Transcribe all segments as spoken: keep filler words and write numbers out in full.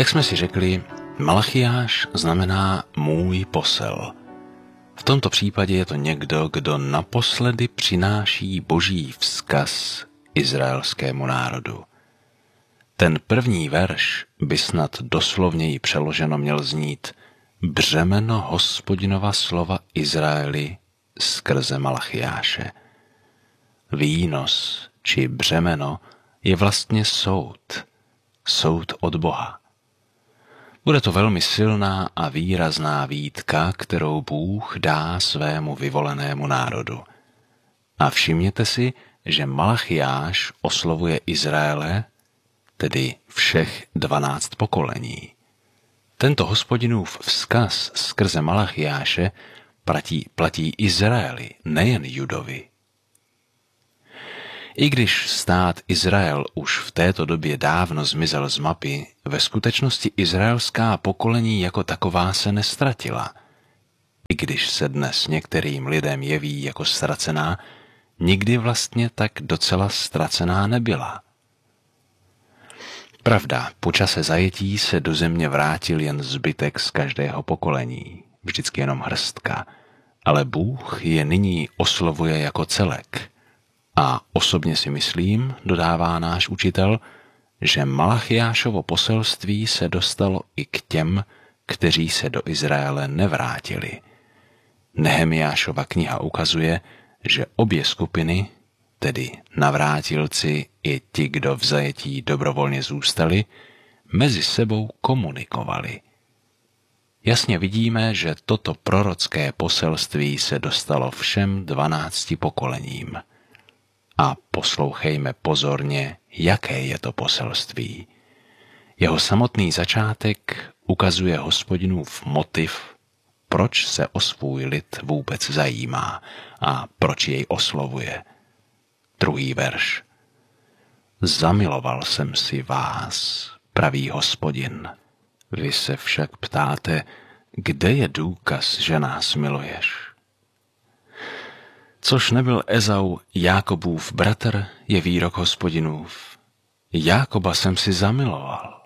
Jak jsme si řekli, Malachiáš znamená můj posel. V tomto případě je to někdo, kdo naposledy přináší boží vzkaz izraelskému národu. Ten první verš by snad doslovněji přeloženo měl znít: břemeno Hospodinova slova Izraeli skrze Malachiáše. Výnos či břemeno je vlastně soud, soud od Boha. Bude to velmi silná a výrazná výtka, kterou Bůh dá svému vyvolenému národu. A všimněte si, že Malachiáš oslovuje Izraele, tedy všech dvanáct pokolení. Tento Hospodinův vzkaz skrze Malachiáše platí, platí Izraeli, nejen Judovi. I když stát Izrael už v této době dávno zmizel z mapy, ve skutečnosti izraelská pokolení jako taková se nestratila. I když se dnes některým lidem jeví jako ztracená, nikdy vlastně tak docela ztracená nebyla. Pravda, po čase zajetí se do země vrátil jen zbytek z každého pokolení, vždycky jenom hrstka, ale Bůh je nyní oslovuje jako celek. A osobně si myslím, dodává náš učitel, že Malachiášovo poselství se dostalo i k těm, kteří se do Izraele nevrátili. Nehemiášova kniha ukazuje, že obě skupiny, tedy navrátilci i ti, kdo v zajetí dobrovolně zůstali, mezi sebou komunikovali. Jasně vidíme, že toto prorocké poselství se dostalo všem dvanácti pokolením. A poslouchejme pozorně, jaké je to poselství. Jeho samotný začátek ukazuje Hospodinův motiv, proč se o svůj lid vůbec zajímá a proč jej oslovuje. Druhý verš. Zamiloval jsem si vás, pravý Hospodin. Vy se však ptáte, kde je důkaz, že nás miluješ? Což nebyl Ezau Jákobův bratr, je výrok Hospodinův. Jákoba jsem si zamiloval.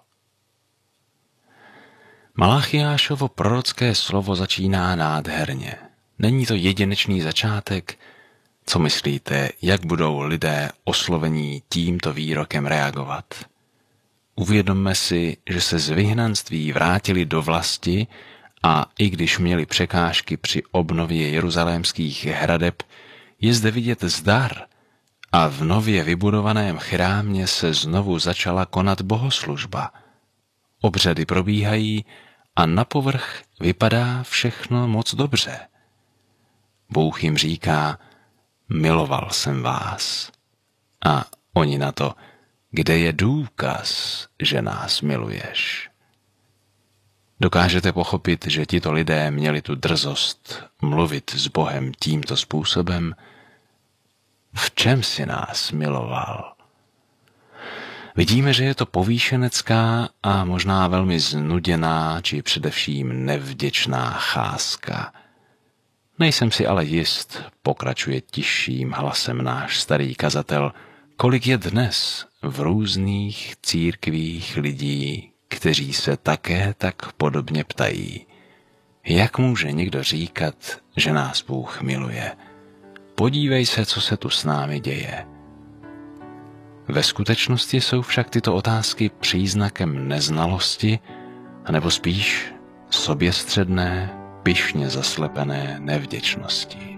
Malachiášovo prorocké slovo začíná nádherně. Není to jedinečný začátek? Co myslíte, jak budou lidé oslovení tímto výrokem reagovat? Uvědomme si, že se z vyhnanství vrátili do vlasti a i když měli překážky při obnově jeruzalémských hradeb, je zde vidět zdar a v nově vybudovaném chrámě se znovu začala konat bohoslužba. Obřady probíhají a na povrch vypadá všechno moc dobře. Bůh jim říká, miloval jsem vás. A oni na to, kde je důkaz, že nás miluješ? Dokážete pochopit, že tito lidé měli tu drzost mluvit s Bohem tímto způsobem? V čem si nás miloval? Vidíme, že je to povýšenecká a možná velmi znuděná, či především nevděčná cházka. Nejsem si ale jist, pokračuje tišším hlasem náš starý kazatel, kolik je dnes v různých církvích lidí, kteří se také tak podobně ptají. Jak může někdo říkat, že nás Bůh miluje? Podívej se, co se tu s námi děje. Ve skutečnosti jsou však tyto otázky příznakem neznalosti, anebo spíš soběstředné, pyšně zaslepené nevděčnosti.